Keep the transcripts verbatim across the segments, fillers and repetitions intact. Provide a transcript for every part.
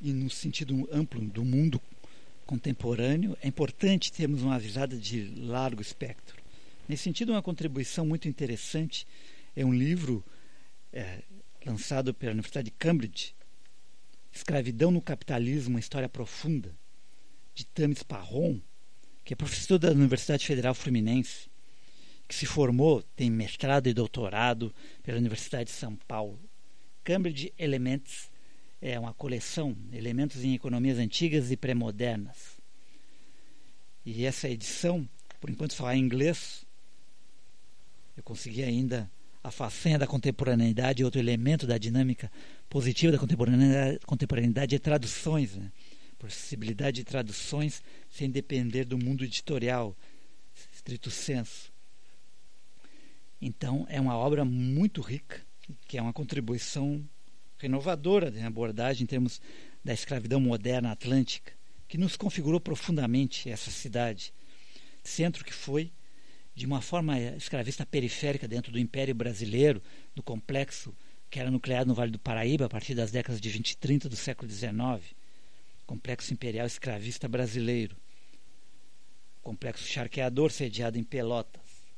e no sentido amplo do mundo contemporâneo, é importante termos uma visada de largo espectro. Nesse sentido, uma contribuição muito interessante é um livro é, lançado pela Universidade de Cambridge, Escravidão no Capitalismo, uma História Profunda, de Tamis Parron, que é professor da Universidade Federal Fluminense, que se formou, tem mestrado e doutorado pela Universidade de São Paulo. Cambridge Elements é uma coleção, elementos em economias antigas e pré-modernas. E essa edição, por enquanto falar em inglês, eu consegui ainda a façanha da contemporaneidade, outro elemento da dinâmica positiva da contemporaneidade, contemporaneidade é traduções, né? Possibilidade de traduções sem depender do mundo editorial, estrito senso. Então, é uma obra muito rica, que é uma contribuição renovadora de abordagem em termos da escravidão moderna atlântica, que nos configurou profundamente essa cidade, centro que foi, de uma forma escravista periférica dentro do Império Brasileiro, do complexo que era nucleado no Vale do Paraíba a partir das décadas de vinte e trinta do século dezenove, complexo imperial escravista brasileiro, complexo charqueador sediado em Pelotas.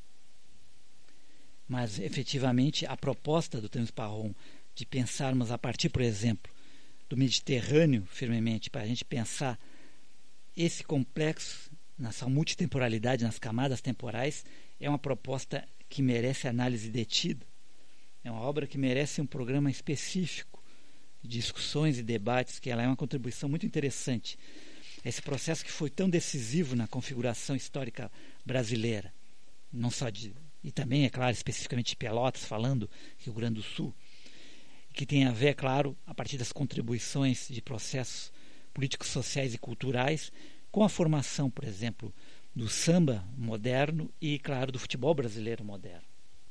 Mas, efetivamente, a proposta do Tamis Parron de pensarmos a partir, por exemplo, do Mediterrâneo, firmemente, para a gente pensar esse complexo, nessa multitemporalidade, nas camadas temporais, é uma proposta que merece análise detida. É uma obra que merece um programa específico de discussões e debates, que ela é uma contribuição muito interessante. Esse processo que foi tão decisivo na configuração histórica brasileira, não só de... e também, é claro, especificamente de Pelotas, falando Rio Grande do Sul, que tem a ver, é claro, a partir das contribuições de processos políticos, sociais e culturais, com a formação, por exemplo, do samba moderno e, claro, do futebol brasileiro moderno.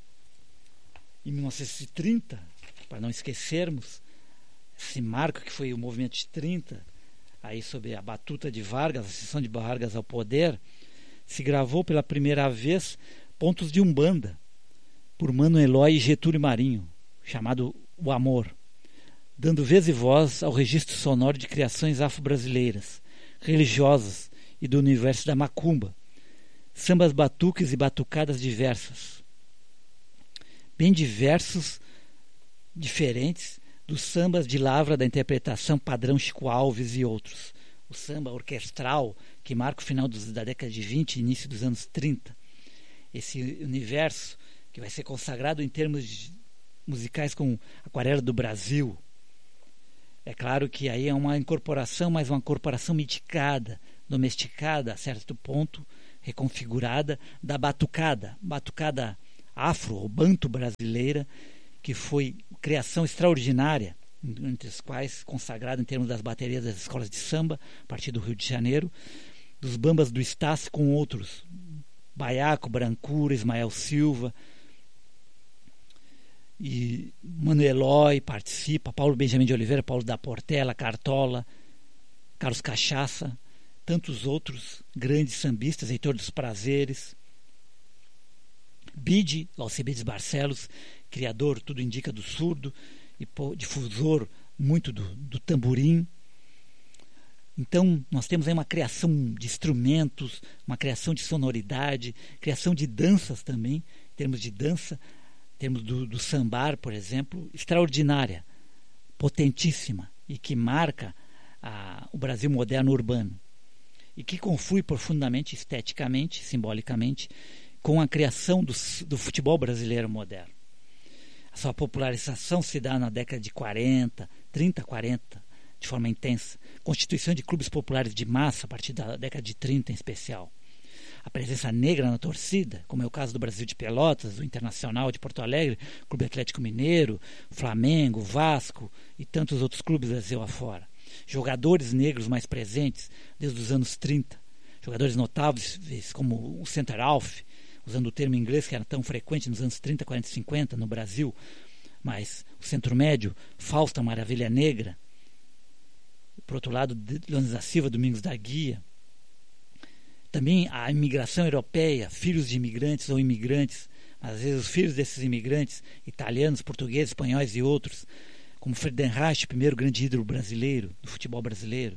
Em mil novecentos e trinta, para não esquecermos, esse marco que foi o movimento de trinta, aí sob a batuta de Vargas, a ascensão de Vargas ao poder, se gravou pela primeira vez Pontos de Umbanda, por Mano Eloy e Getúlio Marinho, chamado O Amor, dando vez e voz ao registro sonoro de criações afro-brasileiras, religiosas e do universo da macumba, sambas batuques e batucadas diversas, bem diversos, diferentes dos sambas de lavra da interpretação padrão Chico Alves e outros, o samba orquestral que marca o final dos, da década de vinte e início dos anos trinta, esse universo que vai ser consagrado em termos de musicais como Aquarela do Brasil. É claro que aí é uma incorporação, mas uma incorporação mitigada, domesticada a certo ponto, reconfigurada da batucada, batucada afro ou banto brasileira, que foi criação extraordinária, entre as quais consagrada em termos das baterias das escolas de samba, a partir do Rio de Janeiro, dos bambas do Estácio com outros, Baiaco, Brancura, Ismael Silva, e Mano Eloy participa, Paulo Benjamin de Oliveira, Paulo da Portela, Cartola, Carlos Cachaça, tantos outros grandes sambistas, Heitor dos Prazeres, Bide, Alcibiades Barcelos, criador, tudo indica, do surdo e difusor muito do, do tamborim. Então, nós temos aí uma criação de instrumentos, uma criação de sonoridade, criação de danças também, em termos de dança, em termos do, do sambar, por exemplo, extraordinária, potentíssima, e que marca a, o Brasil moderno urbano, e que conflui profundamente, esteticamente, simbolicamente, com a criação do, do futebol brasileiro moderno. A sua popularização se dá na década de quarenta, trinta, quarenta, de forma intensa. Constituição de clubes populares de massa a partir da década de trinta em especial. A presença negra na torcida, como é o caso do Brasil de Pelotas, do Internacional de Porto Alegre, Clube Atlético Mineiro, Flamengo, Vasco e tantos outros clubes do Brasil afora. Jogadores negros mais presentes desde os anos trinta. Jogadores notáveis como o Center Alf, usando o termo inglês que era tão frequente nos anos trinta, quarenta e cinquenta no Brasil, mas o Centro Médio, Fausto, a Maravilha Negra. Por outro lado, Leônidas da Silva, Domingos da Guia. Também a imigração europeia, filhos de imigrantes ou imigrantes, às vezes os filhos desses imigrantes, italianos, portugueses, espanhóis e outros, como Friedenreich, o primeiro grande ídolo brasileiro, do futebol brasileiro.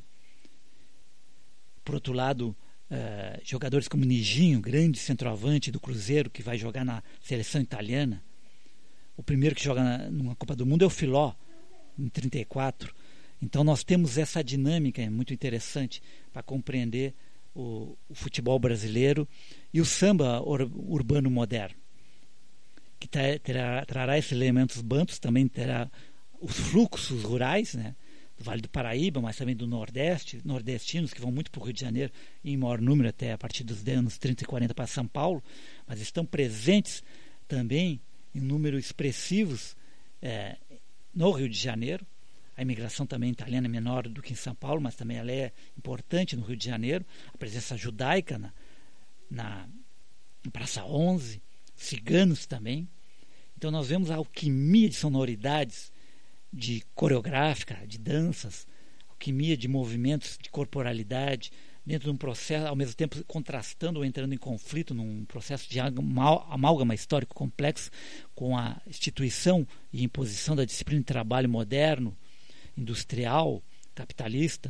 Por outro lado, uh, jogadores como Nijinho, grande centroavante do Cruzeiro, que vai jogar na seleção italiana. O primeiro que joga na, numa Copa do Mundo é o Filó, em trinta e quatro. Então nós temos essa dinâmica muito interessante para compreender o, o futebol brasileiro e o samba ur, urbano moderno, que terá, trará esses elementos bantus, também terá os fluxos rurais, né, do Vale do Paraíba, mas também do Nordeste, nordestinos que vão muito para o Rio de Janeiro, em maior número até a partir dos anos trinta e quarenta para São Paulo, mas estão presentes também em números expressivos é, no Rio de Janeiro. A imigração também italiana é menor do que em São Paulo, mas também ela é importante no Rio de Janeiro. A presença judaica na, na, na Praça onze, ciganos também. Então nós vemos a alquimia de sonoridades, de coreográfica, de danças, alquimia de movimentos, de corporalidade, dentro de um processo, ao mesmo tempo contrastando ou entrando em conflito num processo de amálgama histórico complexo com a instituição e imposição da disciplina de trabalho moderno, industrial, capitalista.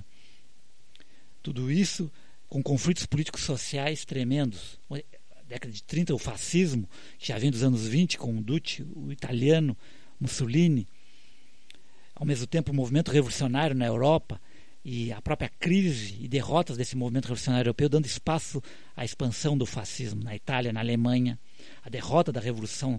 Tudo isso com conflitos políticos sociais tremendos. Na década de trinta, o fascismo, que já vem dos anos vinte, com o Duce, o italiano, Mussolini. Ao mesmo tempo, o movimento revolucionário na Europa e a própria crise e derrotas desse movimento revolucionário europeu, dando espaço à expansão do fascismo na Itália, na Alemanha, a derrota da Revolução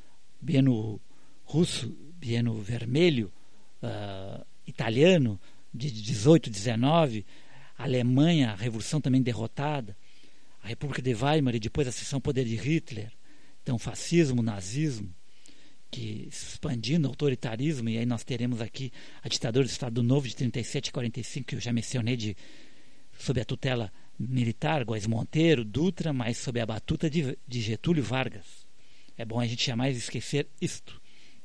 bieno-russo, bieno-vermelho, uh, italiano, de dezoito, dezenove, a Alemanha, a Revolução também derrotada, a República de Weimar e depois a ascensão ao poder de Hitler, então fascismo, nazismo, que expandindo o autoritarismo, e aí nós teremos aqui a ditadura do Estado Novo de trinta e sete e quarenta e cinco, que eu já mencionei, de, sob a tutela militar, Góes Monteiro, Dutra, mas sob a batuta de, de Getúlio Vargas. É bom a gente jamais esquecer isto.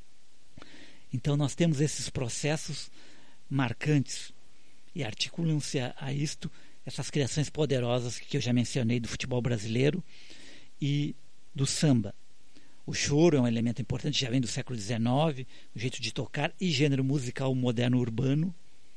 Então nós temos esses processos marcantes e articulam-se a, a isto essas criações poderosas que eu já mencionei do futebol brasileiro e do samba. O choro é um elemento importante, já vem do século dezenove, o jeito de tocar e gênero musical moderno urbano,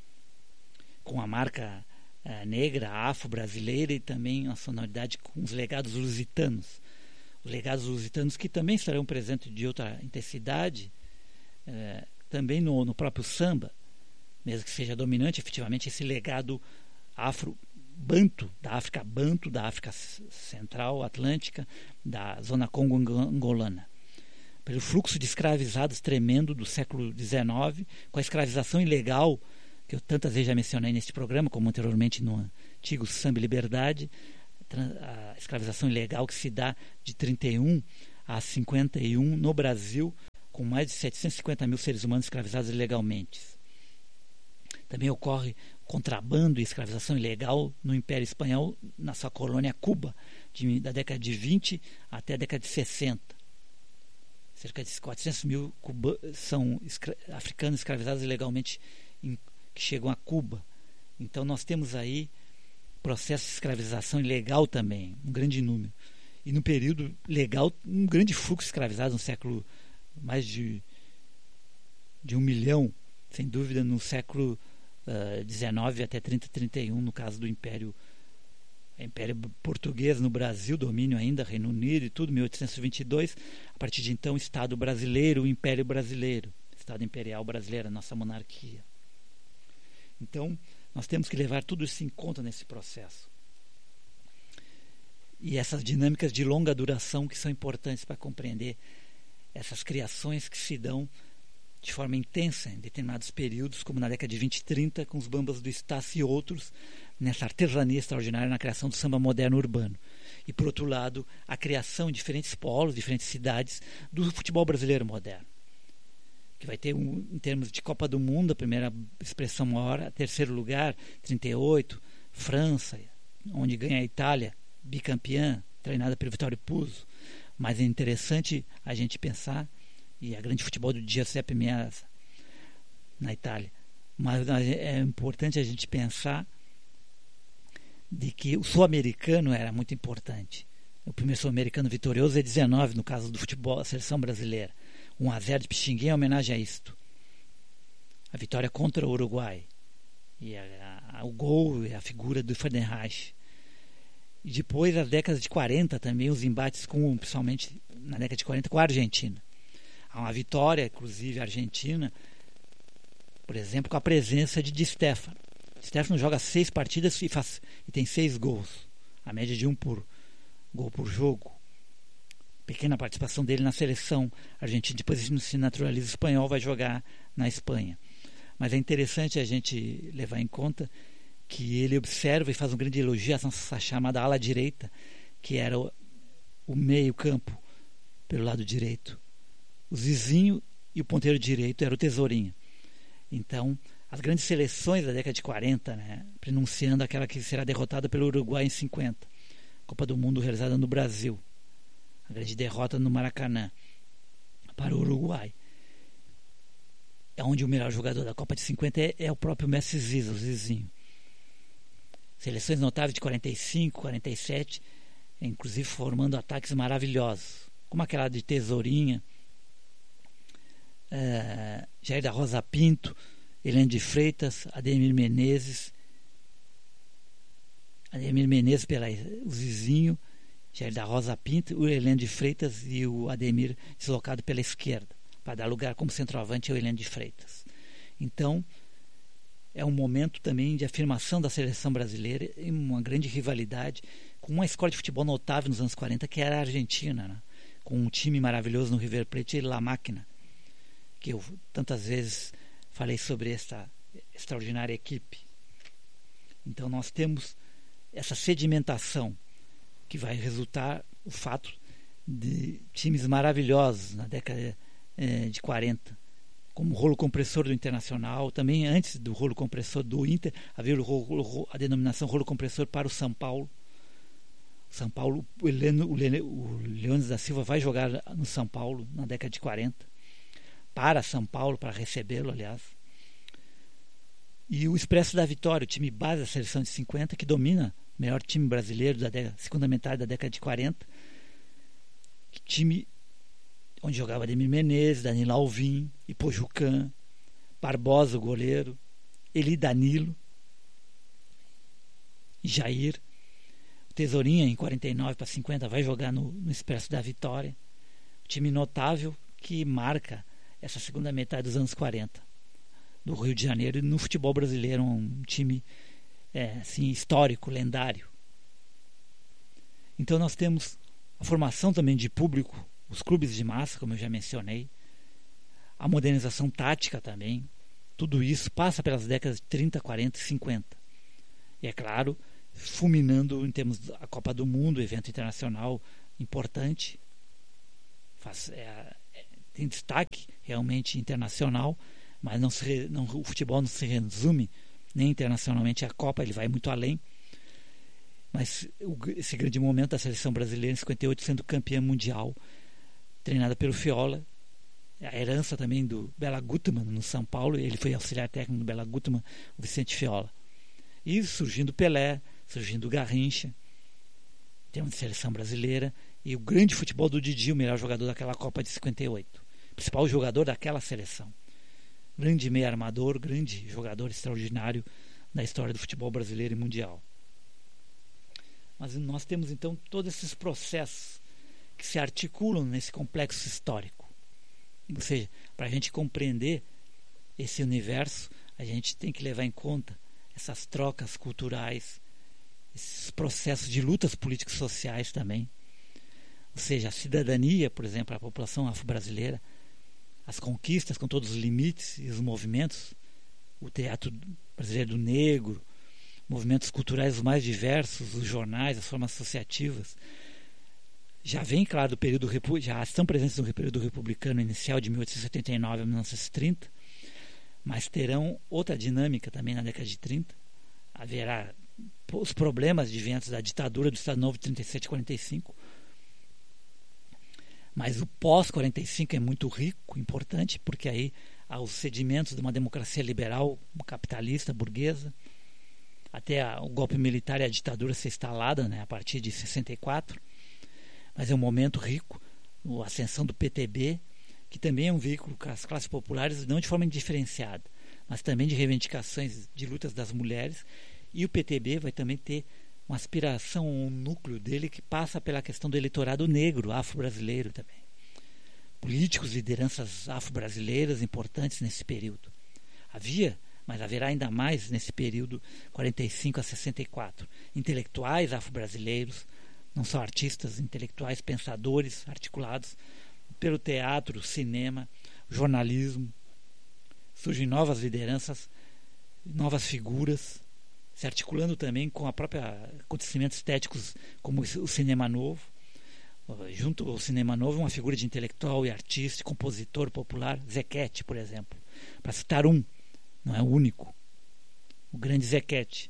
com a marca uh, negra, afro-brasileira e também a sonoridade com os legados lusitanos. Os legados lusitanos que também estarão presentes de outra intensidade, uh, também no, no próprio samba, mesmo que seja dominante efetivamente esse legado afro-banto, da África banto, da África Central, Atlântica, da zona congo-angolana. Pelo fluxo de escravizados tremendo do século dezenove, com a escravização ilegal, que eu tantas vezes já mencionei neste programa, como anteriormente no antigo Samba e Liberdade, a escravização ilegal que se dá de trinta e um a cinquenta e um no Brasil, com mais de setecentos e cinquenta mil seres humanos escravizados ilegalmente. Também ocorre contrabando e escravização ilegal no Império Espanhol, na sua colônia Cuba, de, da década de vinte até a década de sessenta. Cerca de quatrocentos mil cuba, são escra, africanos escravizados ilegalmente em, que chegam a Cuba. Então nós temos aí processo de escravização ilegal também, um grande número. E no período legal, um grande fluxo de escravizados no século, mais de, de um milhão, sem dúvida, no século Uh, dezenove até trinta, trinta e um, no caso do Império Império Português no Brasil, domínio ainda, Reino Unido e tudo, mil oitocentos e vinte e dois. A partir de então, Estado brasileiro, o Império Brasileiro, Estado Imperial Brasileiro, a nossa monarquia. Então, nós temos que levar tudo isso em conta nesse processo. E essas dinâmicas de longa duração que são importantes para compreender essas criações que se dão de forma intensa em determinados períodos, como na década de vinte e trinta, com os bambas do Estácio e outros, nessa artesania extraordinária na criação do samba moderno urbano. E, por outro lado, a criação em diferentes polos, diferentes cidades, do futebol brasileiro moderno, que vai ter, um, em termos de Copa do Mundo, a primeira expressão maior, a terceiro lugar, trinta e oito, França, onde ganha a Itália, bicampeã, treinada pelo Vittorio Puzo. Mas é interessante a gente pensar, e a grande futebol do Giuseppe Meazza na Itália, mas é importante a gente pensar de que o sul-americano era muito importante. O primeiro sul-americano vitorioso é dezenove, no caso do futebol, a seleção brasileira, um a zero de Pixinguinha, em homenagem a isto. a vitória contra o Uruguai. E a, a, o gol é a figura do Friedenreich. E depois, nas décadas de quarenta, também os embates, com, principalmente na década de quarenta, com a Argentina. Há uma vitória, inclusive, argentina, por exemplo, com a presença de Di Stefano. Di Stefano joga seis partidas e, faz, e tem seis gols. A média de um por gol por jogo. Pequena participação dele na seleção argentina. Depois ele se naturaliza espanhol, vai jogar na Espanha. Mas é interessante a gente levar em conta que ele observa e faz um grande elogio à nossa chamada ala direita, que era o, o meio campo pelo lado direito. O Zizinho e o ponteiro direito era o Tesourinha. Então, as grandes seleções da década de quarenta, né, pronunciando aquela que será derrotada pelo Uruguai em cinquenta. Copa do Mundo realizada no Brasil. A grande derrota no Maracanã para o Uruguai. É onde o melhor jogador da Copa de cinquenta é, é o próprio Messi Ziza, o Zizinho. Seleções notáveis de quarenta e cinco, quarenta e sete, inclusive formando ataques maravilhosos, como aquela de Tesourinha, uh, Jair da Rosa Pinto, Helene de Freitas, Ademir Menezes, Ademir Menezes pela o Zizinho, Jair da Rosa Pinto, o Helene de Freitas e o Ademir deslocado pela esquerda, para dar lugar como centroavante ao Helene de Freitas. Então, é um momento também de afirmação da seleção brasileira em uma grande rivalidade com uma escola de futebol notável nos anos quarenta, que era a Argentina, né? Com um time maravilhoso no River Plate e La Máquina, que eu tantas vezes falei sobre essa extraordinária equipe. Então nós temos essa sedimentação que vai resultar o fato de times maravilhosos na década eh, de quarenta, como o rolo compressor do Internacional, também antes do rolo compressor do Inter, havia o rolo, a denominação rolo compressor para o São Paulo. O São Paulo, o, Heleno, o, Lene, o Leônidas da Silva vai jogar no São Paulo na década de quarenta, para São Paulo, para recebê-lo, aliás. E o Expresso da Vitória, o time base da seleção de cinquenta, que domina o melhor time brasileiro da década, segunda metade da década de quarenta, time onde jogava Ademir Menezes, Danilo Alvim, Ipojucan, Barbosa, o goleiro, Eli Danilo, Jair. O Tesourinha, em quarenta e nove para cinquenta, vai jogar no, no Expresso da Vitória. Um time notável que marca essa segunda metade dos anos quarenta do Rio de Janeiro, e no futebol brasileiro um time é, assim, histórico, lendário. Então nós temos a formação também de público, os clubes de massa, como eu já mencionei, a modernização tática também. Tudo isso passa pelas décadas de trinta, quarenta e cinquenta. E é claro, fulminando em termos da Copa do Mundo, evento internacional importante, faz, é, é, tem destaque realmente internacional, mas não se, não, o futebol não se resume nem internacionalmente à Copa, ele vai muito além. Mas o, esse grande momento da seleção brasileira em cinquenta e oito, sendo campeã mundial, treinada pelo Fiola, a herança também do Bela Gutmann no São Paulo, ele foi auxiliar técnico do Bela Gutmann, o Vicente Fiola. E surgindo Pelé, surgindo Garrincha, temos a seleção brasileira, e o grande futebol do Didi, o melhor jogador daquela Copa de cinquenta e oito, principal jogador daquela seleção, grande meio armador, grande jogador extraordinário da história do futebol brasileiro e mundial. Mas nós temos então todos esses processos que se articulam nesse complexo histórico. Ou seja, para a gente compreender esse universo, a gente tem que levar em conta essas trocas culturais, esses processos de lutas políticos sociais também. Ou seja, a cidadania, por exemplo, a população afro-brasileira, as conquistas com todos os limites e os movimentos, o teatro brasileiro do negro, movimentos culturais os mais diversos, os jornais, as formas associativas, já vem, claro, do período, já estão presentes no período republicano inicial de mil oitocentos e setenta e nove a mil novecentos e trinta, mas terão outra dinâmica também na década de trinta. Haverá os problemas advindos da ditadura do Estado Novo de trinta e sete a quarenta e cinco, mas o pós-quarenta e cinco é muito rico, importante, porque aí há os sedimentos de uma democracia liberal, capitalista, burguesa, até a, o golpe militar e a ditadura ser instalada, né, a partir de sessenta e quatro. Mas é um momento rico, a ascensão do P T B, que também é um veículo para as classes populares, não de forma indiferenciada, mas também de reivindicações de lutas das mulheres. E o P T B vai também ter uma aspiração, um núcleo dele que passa pela questão do eleitorado negro, afro-brasileiro também. Políticos, lideranças afro-brasileiras importantes nesse período. Havia, mas haverá ainda mais nesse período quarenta e cinco a sessenta e quatro. Intelectuais afro-brasileiros, não só artistas, intelectuais, pensadores articulados pelo teatro, cinema, jornalismo. Surgem novas lideranças, novas figuras, se articulando também com a própria acontecimentos estéticos como o cinema novo. Junto ao cinema novo, uma figura de intelectual e artista, compositor popular, Zequete, por exemplo, para citar um, não é o único, o grande Zequete.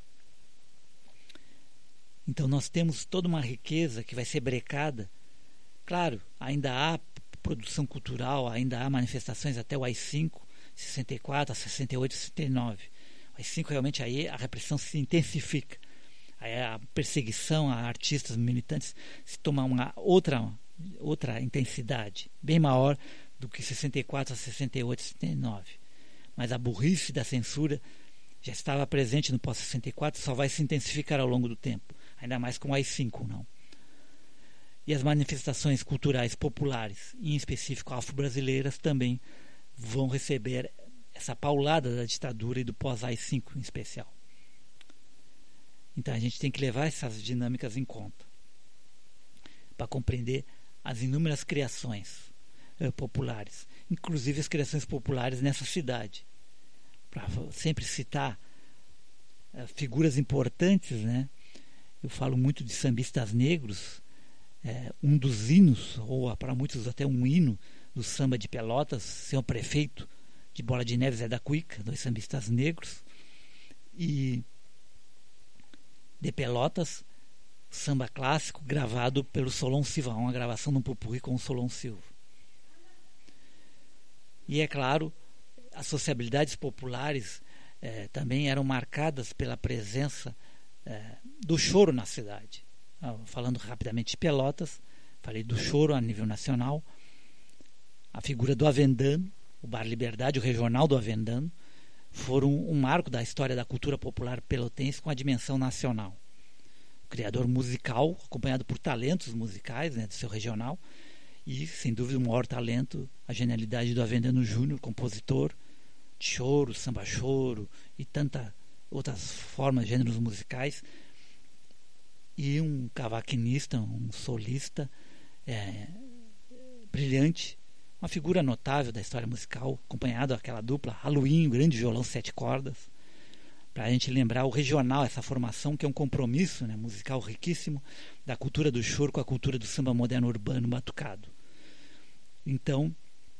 Então nós temos toda uma riqueza que vai ser brecada. Claro, ainda há produção cultural, ainda há manifestações até o A I cinco, sessenta e quatro a sessenta e oito, sessenta e nove. O A I cinco realmente aí a repressão se intensifica. Aí a perseguição a artistas militantes se toma uma outra, outra intensidade, bem maior do que sessenta e quatro a sessenta e oito, sessenta e nove. Mas a burrice da censura já estava presente no pós-sessenta e quatro, só vai se intensificar ao longo do tempo, ainda mais com o A I cinco, não. E as manifestações culturais populares, em específico afro-brasileiras, também vão receber essa paulada da ditadura e do pós-A I cinco em especial. Então a gente tem que levar essas dinâmicas em conta para compreender as inúmeras criações eh, populares, inclusive as criações populares nessa cidade. Para sempre citar eh, figuras importantes, né? Eu falo muito de sambistas negros, eh, um dos hinos, ou para muitos até um hino do samba de Pelotas, senhor prefeito de Bola de Neve, Zé da Cuica, dois sambistas negros, e de Pelotas, samba clássico gravado pelo Solon Silva, uma gravação de um popurrí com o Solon Silva. E é claro, as sociabilidades populares eh, também eram marcadas pela presença eh, do choro na cidade. Ah, falando rapidamente de Pelotas, falei do choro a nível nacional, a figura do Avendano, o Bar Liberdade, o regional do Avendano, foram um marco da história da cultura popular pelotense com a dimensão nacional. O criador musical, acompanhado por talentos musicais, né, do seu regional, e, sem dúvida, o maior talento, a genialidade do Avendano Júnior, compositor de choro, samba-choro e tantas outras formas, gêneros musicais, e um cavaquinista, um solista é, brilhante, uma figura notável da história musical, acompanhado daquela dupla Halloween, o grande violão sete cordas, para a gente lembrar o regional, essa formação que é um compromisso, né, musical riquíssimo da cultura do choro com a cultura do samba moderno urbano batucado. Então,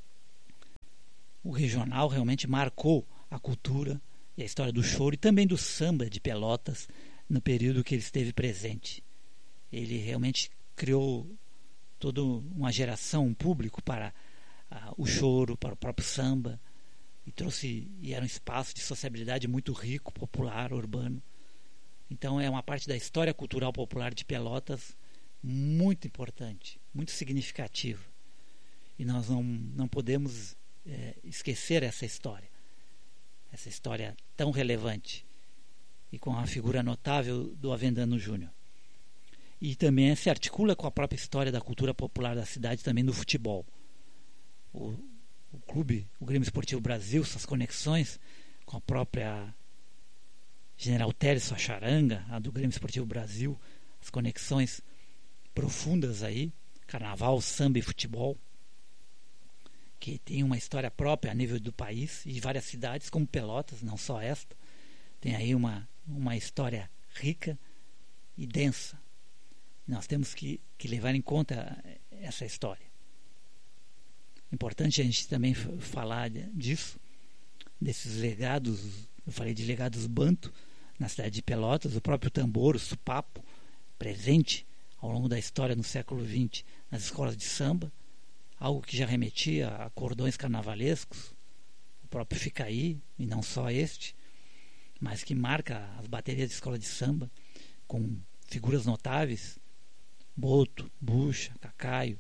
o regional realmente marcou a cultura e a história do choro e também do samba de Pelotas no período que ele esteve presente. Ele realmente criou toda uma geração, um público para uh, o choro, para o próprio samba, e trouxe e era um espaço de sociabilidade muito rico, popular, urbano. Então é uma parte da história cultural popular de Pelotas muito importante, muito significativa. E nós não, não podemos é, esquecer essa história, essa história tão relevante, e com a figura notável do Avendano Júnior. E também se articula com a própria história da cultura popular da cidade, também no futebol. O, o clube, o Grêmio Esportivo Brasil, suas conexões com a própria General Teres, sua charanga, a do Grêmio Esportivo Brasil, as conexões profundas aí, carnaval, samba e futebol, que tem uma história própria a nível do país e de várias cidades, como Pelotas, não só esta, tem aí uma, uma história rica e densa. Nós temos que, que levar em conta essa história. Importante a gente também falar disso, desses legados. Eu falei de legados banto na cidade de Pelotas, o próprio tambor, o supapo, presente ao longo da história no século vinte nas escolas de samba, algo que já remetia a cordões carnavalescos, o próprio Ficaí, e não só este, mas que marca as baterias de escola de samba com figuras notáveis, Boto, Bucha, Cacaio.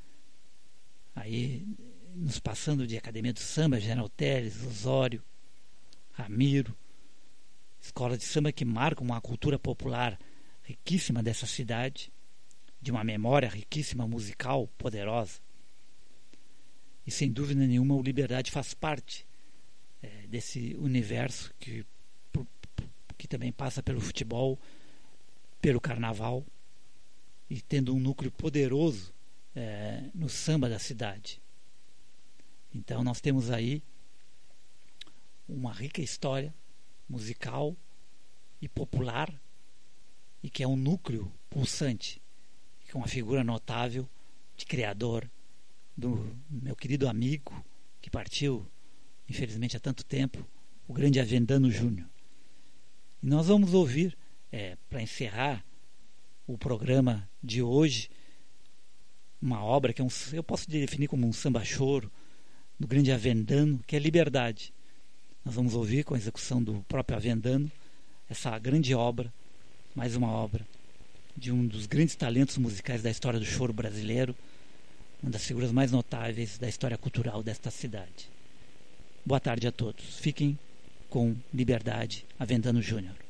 Aí, nos passando de Academia do Samba, General Teres, Osório, Ramiro, escolas de samba que marcam uma cultura popular riquíssima dessa cidade, de uma memória riquíssima musical, poderosa. E sem dúvida nenhuma o Liberdade faz parte é, desse universo que, que também passa pelo futebol, pelo carnaval, e tendo um núcleo poderoso é, no samba da cidade. Então nós temos aí uma rica história musical e popular, e que é um núcleo pulsante, que é uma figura notável de criador, do meu querido amigo que partiu infelizmente há tanto tempo, o grande Avendano Júnior. E nós vamos ouvir, é, para encerrar o programa de hoje, uma obra que é um, eu posso definir como um samba-choro do grande Avendano, que é Liberdade. Nós vamos ouvir, com a execução do próprio Avendano, essa grande obra, mais uma obra de um dos grandes talentos musicais da história do choro brasileiro, uma das figuras mais notáveis da história cultural desta cidade. Boa tarde a todos. Fiquem com Liberdade, Avendano Júnior.